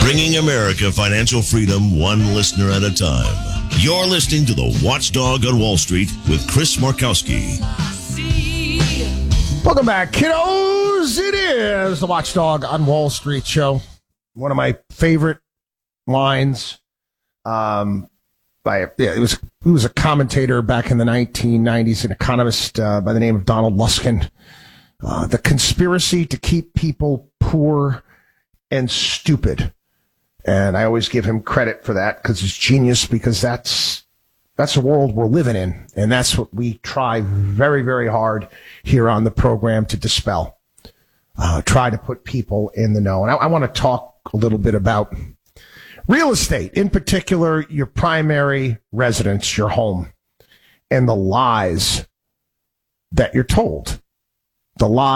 Bringing America financial freedom one listener at a time. You're listening to The Watchdog on Wall Street with Chris Markowski. Welcome back, kiddos. It is The Watchdog on Wall Street show. One of my favorite lines. He was a commentator back in the 1990s, an economist by the name of Donald Luskin. The conspiracy to keep people poor and stupid. And I always give him credit for that because it's genius, because that's the world we're living in. And that's what we try very, very hard here on the program to dispel. Try to put people in the know. And I want to talk a little bit about real estate, in particular, your primary residence, your home, and the lies that you're told. The lies